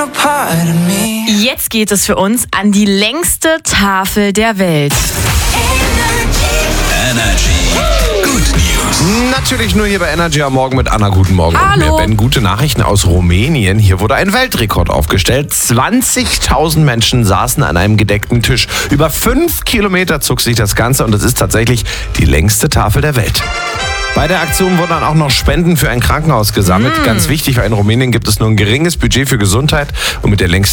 Jetzt geht es für uns an die längste Tafel der Welt. Energy. Good News. Natürlich nur hier bei Energy am Morgen mit Anna. Guten Morgen. Hallo. Und mir, Ben, gute Nachrichten aus Rumänien. Hier wurde ein Weltrekord aufgestellt. 20.000 Menschen saßen an einem gedeckten Tisch. Über 5 Kilometer zog sich das Ganze und es ist tatsächlich die längste Tafel der Welt. Bei der Aktion wurden dann auch noch Spenden für ein Krankenhaus gesammelt. Ganz wichtig, weil in Rumänien gibt es nur ein geringes Budget für Gesundheit und mit der längsten